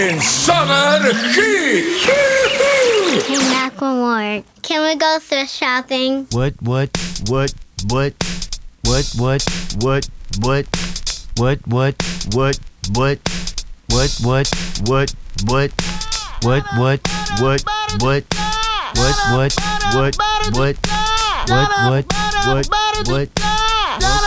Insana aqui! Hey, Macklemore, can we go thrift shopping? What? What?